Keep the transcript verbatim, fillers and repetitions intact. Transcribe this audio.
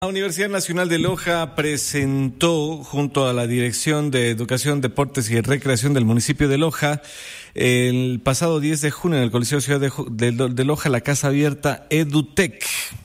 La Universidad Nacional de Loja presentó, junto a la Dirección de Educación, Deportes y Recreación del municipio de Loja, el pasado diez de junio en el Coliseo Ciudad de, de, de Loja, la Casa Abierta EduTech.